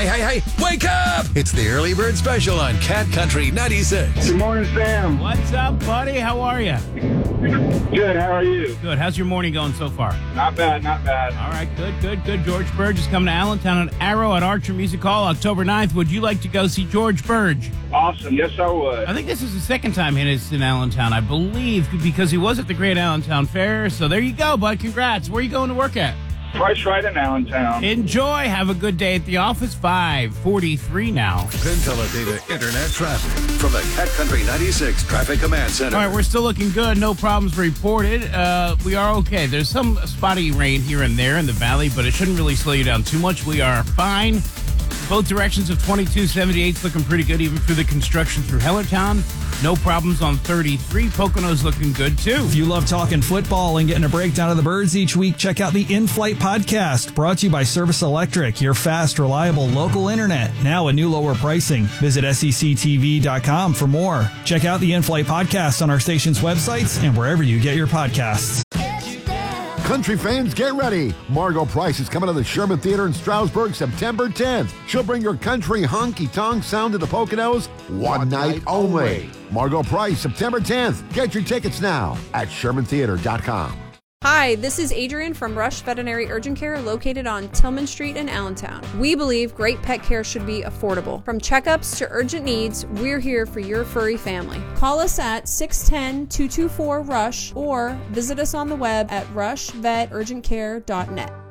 Hey, wake up! It's the Early Bird Special on Cat Country 96. Good morning, Sam. What's up, buddy? How are you? Good, how are you? Good. How's your morning going so far? Not bad, not bad. All right, good. George Burge is coming to Allentown on Arrow at Archer Music Hall October 9th. Would you like to go see George Burge? Awesome, yes I would. I think this is the second time he is in Allentown, I believe, because he was at the Great Allentown Fair. So there you go, bud. Congrats. Where are you going to work at? Price Right in Allentown. Enjoy. Have a good day at the office. 5:43 now. PinTeleData Internet traffic from the Cat Country 96 Traffic Command Center. All right, we're still looking good. No problems reported. We are okay. There's some spotty rain here and there in the valley, but it shouldn't really slow you down too much. We are fine. Both directions of 2278 is looking pretty good, even through the construction through Hellertown. No problems on 33. Pocono's looking good, too. If you love talking football and getting a breakdown of the Birds each week, check out the In-Flight Podcast, brought to you by Service Electric, your fast, reliable local internet. Now at new lower pricing. Visit sectv.com for more. Check out the In-Flight Podcast on our station's websites and wherever you get your podcasts. Country fans, get ready. Margot Price is coming to the Sherman Theater in Stroudsburg September 10th. She'll bring your country honky-tonk sound to the Poconos one night only. Margot Price, September 10th. Get your tickets now at ShermanTheater.com. Hi, this is Adrian from Rush Veterinary Urgent Care located on Tillman Street in Allentown. We believe great pet care should be affordable. From checkups to urgent needs, we're here for your furry family. Call us at 610-224-RUSH or visit us on the web at rushveturgentcare.net.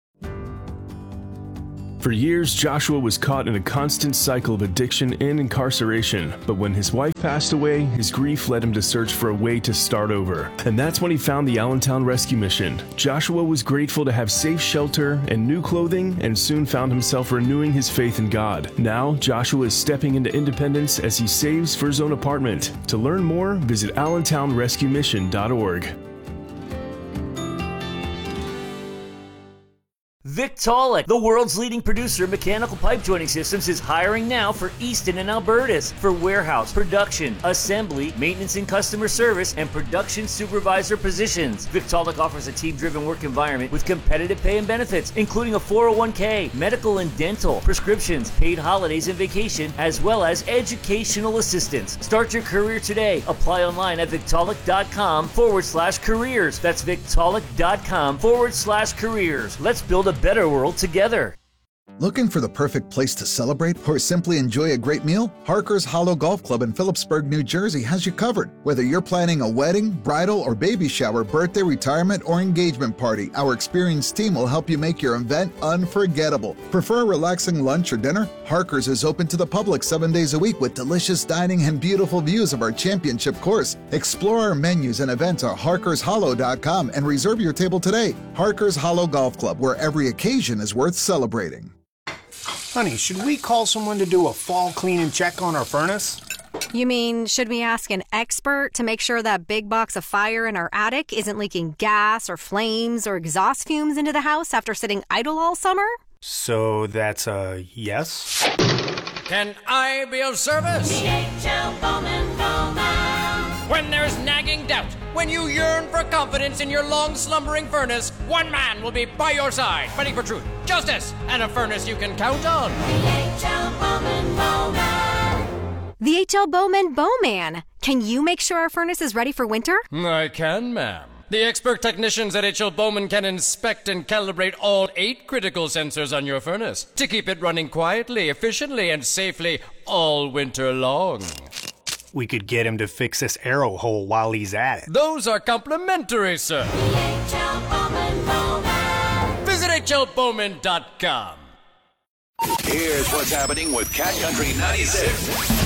For years, Joshua was caught in a constant cycle of addiction and incarceration. But when his wife passed away, his grief led him to search for a way to start over. And that's when he found the Allentown Rescue Mission. Joshua was grateful to have safe shelter and new clothing, and soon found himself renewing his faith in God. Now, Joshua is stepping into independence as he saves for his own apartment. To learn more, visit allentownrescuemission.org. Victaulic, the world's leading producer of mechanical pipe joining systems, is hiring now for Easton and Albertus for warehouse, production, assembly, maintenance and customer service, and production supervisor positions. Victaulic offers a team-driven work environment with competitive pay and benefits, including a 401k, medical and dental, prescriptions, paid holidays and vacation, as well as educational assistance. Start your career today. Apply online at Victaulic.com/careers. That's Victaulic.com/careers. Let's build a better world together. Looking for the perfect place to celebrate or simply enjoy a great meal? Harker's Hollow Golf Club in Phillipsburg, New Jersey has you covered. Whether you're planning a wedding, bridal or baby shower, birthday, retirement, or engagement party, our experienced team will help you make your event unforgettable. Prefer a relaxing lunch or dinner? Harker's is open to the public 7 days a week with delicious dining and beautiful views of our championship course. Explore our menus and events at harkershollow.com and reserve your table today. Harker's Hollow Golf Club, where every occasion is worth celebrating. Honey, should we call someone to do a fall clean and check on our furnace? You mean, should we ask an expert to make sure that big box of fire in our attic isn't leaking gas or flames or exhaust fumes into the house after sitting idle all summer? So that's a yes? Can I be of service? DHL Bowman Bowman. When there's nagging doubt, when you yearn for confidence in your long-slumbering furnace, one man will be by your side, fighting for truth, justice, and a furnace you can count on. DHL Bowman Bowman. The H.L. Bowman Bowman. Can you make sure our furnace is ready for winter? I can, ma'am. The expert technicians at H.L. Bowman can inspect and calibrate all 8 critical sensors on your furnace to keep it running quietly, efficiently, and safely all winter long. We could get him to fix this arrow hole while he's at it. Those are complimentary, sir. DHL Bowman Bowman. Visit hlbowman.com. Here's what's happening with Cat Country 96.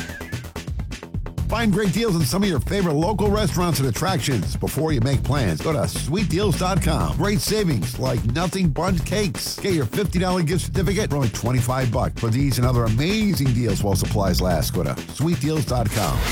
Find great deals on some of your favorite local restaurants and attractions. Before you make plans, go to sweetdeals.com. Great savings like nothing bundt cakes. Get your $50 gift certificate for only $25 for these and other amazing deals while supplies last. Go to sweetdeals.com.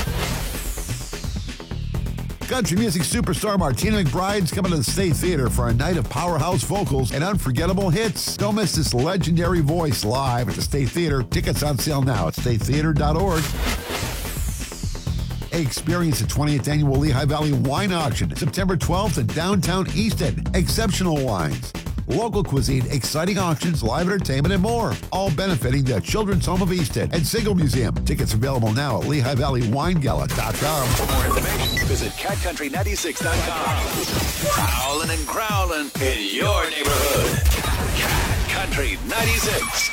Country music superstar Martina McBride's coming to the State Theater for a night of powerhouse vocals and unforgettable hits. Don't miss this legendary voice live at the State Theater. Tickets on sale now at statetheater.org. Experience the 20th Annual Lehigh Valley Wine Auction, September 12th in downtown Easton. Exceptional wines local cuisine, exciting auctions, live entertainment, and more. All benefiting the Children's Home of Easton and Siegel Museum. Tickets available now at LehighValleyWineGala.com. For more information, visit CatCountry96.com. Prowling and growling in your neighborhood. Cat Country 96.